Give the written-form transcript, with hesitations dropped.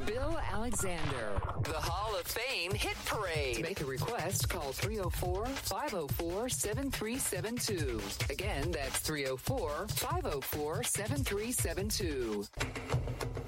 Bill Alexander. The Hall of Fame Hit Parade. To make a request, call 304-504-7372. Again, that's 304-504-7372.